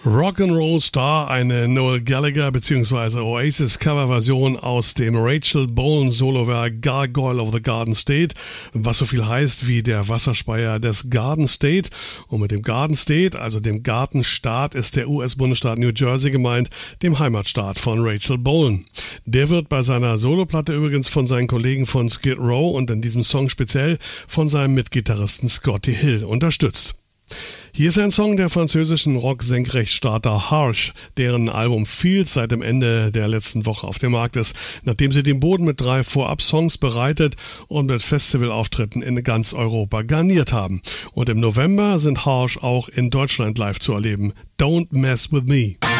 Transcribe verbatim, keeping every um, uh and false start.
Rock'n'Roll Star, eine Noel Gallagher bzw. Oasis Coverversion aus dem Rachel Bolan Solowerk Gargoyle of the Garden State, was so viel heißt wie der Wasserspeier des Garden State. Und mit dem Garden State, also dem Gartenstaat, ist der U S-Bundesstaat New Jersey gemeint, dem Heimatstaat von Rachel Bolan. Der wird bei seiner Soloplatte übrigens von seinen Kollegen von Skid Row und in diesem Song speziell von seinem Mitgitarristen Scotty Hill unterstützt. Hier ist ein Song der französischen Rock-Senkrechtstarter Harsh, deren Album Fields seit dem Ende der letzten Woche auf dem Markt ist, nachdem sie den Boden mit drei Vorab-Songs bereitet und mit Festivalauftritten in ganz Europa garniert haben. Und im November sind Harsh auch in Deutschland live zu erleben. Don't Mess With Me.